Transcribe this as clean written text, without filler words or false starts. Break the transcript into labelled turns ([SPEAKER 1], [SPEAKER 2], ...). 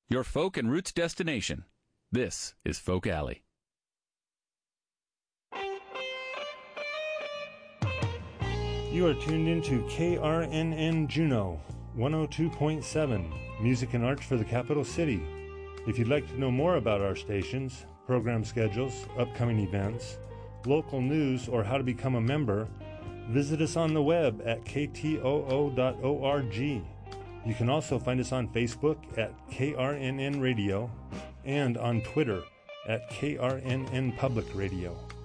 [SPEAKER 1] your folk and roots destination. This is Folk Alley.
[SPEAKER 2] You are tuned into KRNN Juneau 102.7, music and arts for the capital city. If you'd like to know more about our stations, program schedules, upcoming events, local news, or how to become a member, visit us on the web at ktoo.org. You can also find us on Facebook at KRNN Radio and on Twitter at KRNN Public Radio.